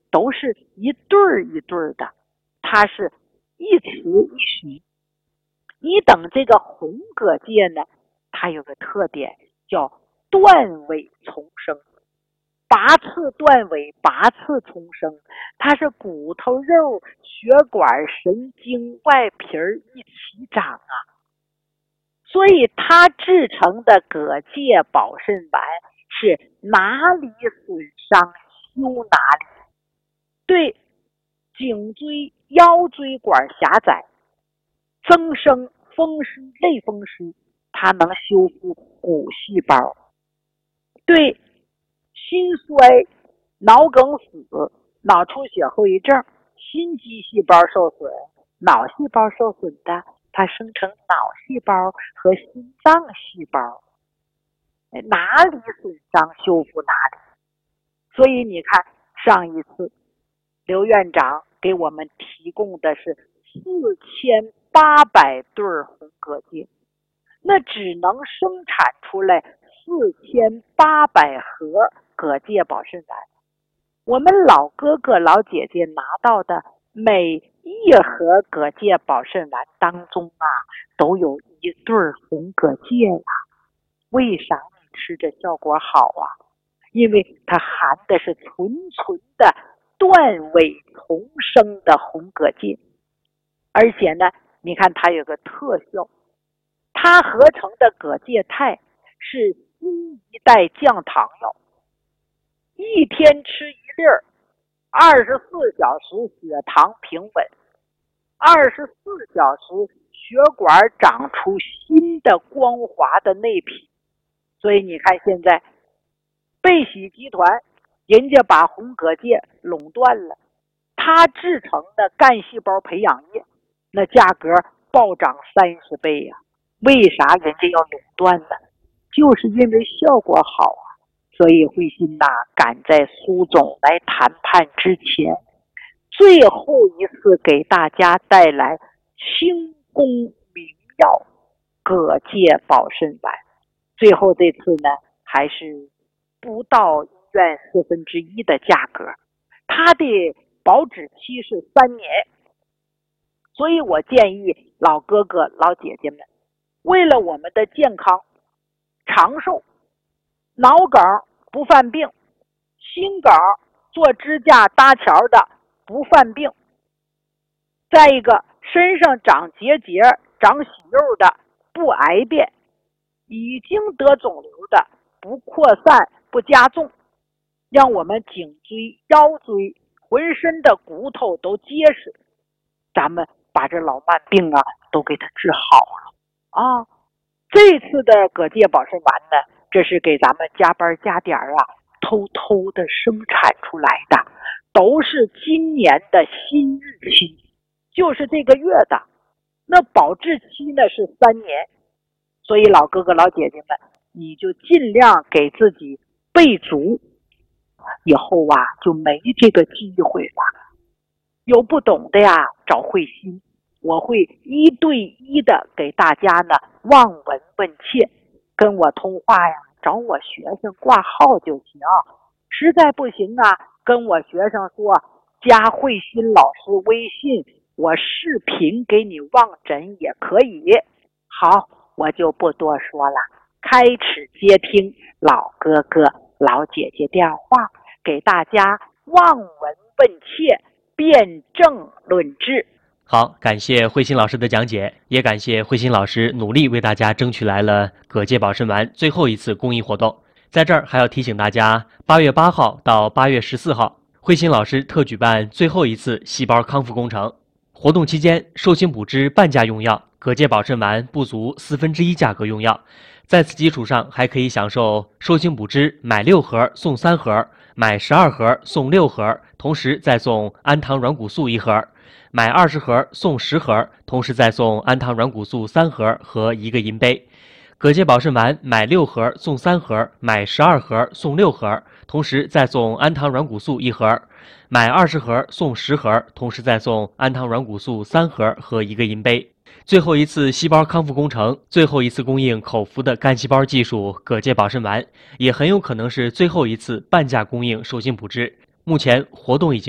都是一对儿一对儿的，它是一雌一雄。你等这个红蛤蚧呢，它有个特点叫断尾重生，拔刺断尾，拔刺重生，它是骨头肉血管神经外皮一起长啊，所以它制成的蛤蚧保肾丸是哪里损伤修哪里，对颈椎腰椎管狭窄增生风湿类风湿，它能修复骨细胞，对心衰脑梗死脑出血后遗症心肌细胞受损脑细胞受损的，它生成脑细胞和心脏细胞，哪里损伤修复哪里。所以你看上一次刘院长给我们提供的是4800对红蛤蚧，那只能生产出来4800盒蛤蚧保肾丸。我们老哥哥老姐姐拿到的每一盒蛤蚧保肾丸当中啊，都有一对红蛤蚧呀。为啥你吃着效果好啊？因为它含的是纯纯的断尾重生的红蛤蚧，而且呢，你看它有个特效，它合成的蛤蚧肽是新一代降糖药，一天吃一粒儿，24小时血糖平稳，24小时血管长出新的光滑的内皮。所以你看现在贝喜集团人家把红蛤蚧垄断了，它制成的干细胞培养液那价格暴涨30倍呀。为啥人家要垄断呢？就是因为效果好啊。所以慧心呐，赶在苏总来谈判之前，最后一次给大家带来清宫名药蛤蚧保肾丸。最后这次呢，还是不到医院1/4的价格，它的保质期是3年。所以我建议老哥哥老姐姐们，为了我们的健康长寿，脑梗不犯病，心梗做支架搭桥的不犯病，再一个身上长结节长息肉的不癌变，已经得肿瘤的不扩散不加重，让我们颈椎腰椎浑身的骨头都结实，咱们把这老慢病啊都给它治好了啊！这次的蛤蚧保肾丸呢，这是给咱们加班加点啊偷偷的生产出来的，都是今年的新日期，就是这个月的，那保质期呢是3年。所以老哥哥老姐姐们，你就尽量给自己备足，以后啊就没这个机会了。有不懂的呀，找慧心，我会1对1的给大家呢望闻问切，跟我通话呀，找我学生挂号就行。实在不行啊，跟我学生说加慧心老师微信，我视频给你望诊也可以。好，我就不多说了，开始接听老哥哥老姐姐电话，给大家望闻问切，辩证论治。 好，感谢慧心老师的讲解，也感谢慧心老师努力为大家争取来了蛤蚧保肾丸最后一次公益活动。在这儿还要提醒大家，8月8号到8月14号，慧心老师特举办最后一次细胞康复工程。活动期间，寿星补汁半价用药，蛤蚧保肾丸不足1/4价格用药。在此基础上，还可以享受寿星补汁买6盒送3盒，买12盒送6盒，同时再送氨糖软骨素1盒。买20盒送10盒，同时再送氨糖软骨素3盒和1个银杯。蛤蚧保肾丸买6盒送3盒，买12盒送6盒，同时再送氨糖软骨素1盒。买20盒送10盒，同时再送氨糖软骨素3盒和1个银杯。最后一次细胞康复工程，最后一次供应口服的干细胞技术蛤蚧保肾丸，也很有可能是最后一次半价供应寿星补汁。目前活动已经